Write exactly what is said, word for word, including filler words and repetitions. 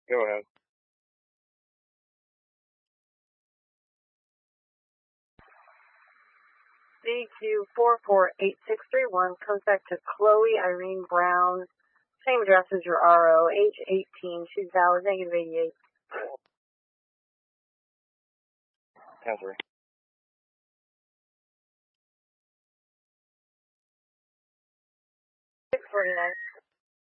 Go ahead. D Q four four eight six three one comes back to Chloe Irene Brown. Same address as your R O, age eighteen. She's valid, negative eighty-eight. ten three.